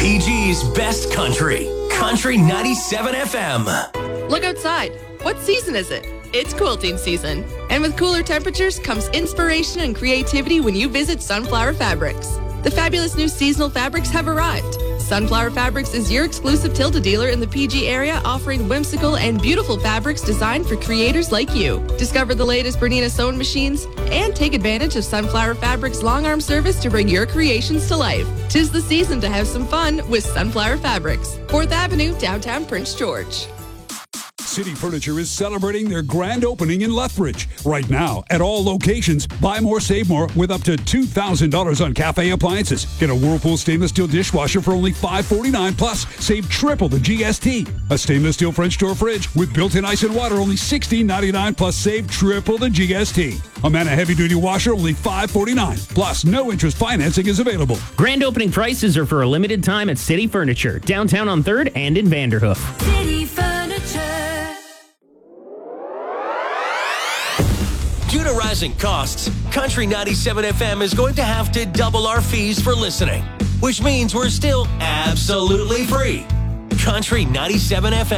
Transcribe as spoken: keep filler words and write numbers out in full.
P G's best country. Country ninety-seven F M. Look outside. What season is it? It's quilting season. And with cooler temperatures comes inspiration and creativity when you visit Sunflower Fabrics. The fabulous new seasonal fabrics have arrived. Sunflower Fabrics is your exclusive Tilda dealer in the P G area, offering whimsical and beautiful fabrics designed for creators like you. Discover the latest Bernina sewing machines and take advantage of Sunflower Fabrics' long arm service to bring your creations to life. 'Tis the season to have some fun with Sunflower Fabrics. fourth Avenue, downtown Prince George. City Furniture is celebrating their grand opening in Lethbridge. Right now, at all locations, buy more, save more with up to two thousand dollars on cafe appliances. Get a Whirlpool stainless steel dishwasher for only five forty-nine, plus save triple the G S T. A stainless steel French door fridge with built-in ice and water, only sixteen ninety-nine, plus save triple the G S T. A Manna heavy-duty washer, only five forty-nine, plus no interest financing is available. Grand opening prices are for a limited time at City Furniture, downtown on third and in Vanderhoof. City Furniture. Due to rising costs, Country ninety-seven F M is going to have to double our fees for listening, which means we're still absolutely free. Country ninety-seven F M.